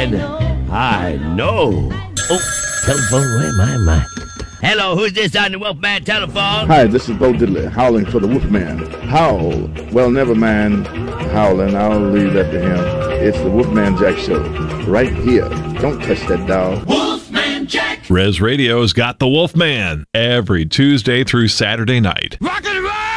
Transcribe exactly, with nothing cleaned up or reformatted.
man, I know. Oh, telephone, where am I? Am I? Hello, who's this on the Wolfman telephone? Hi, this is Bo Diddley, howling for the Wolfman. Howl. Well, never mind howling. I'll leave that to him. It's the Wolfman Jack Show, right here. Don't touch that dial. Wolfman Jack! Res Radio's got the Wolfman every Tuesday through Saturday night. Rock and roll!